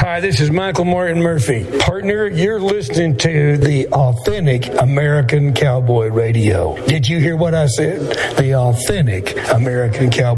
Hi, this is Michael Martin Murphy. Partner, you're listening to the Authentic American Cowboy Radio. Did you hear what I said? The Authentic American Cowboy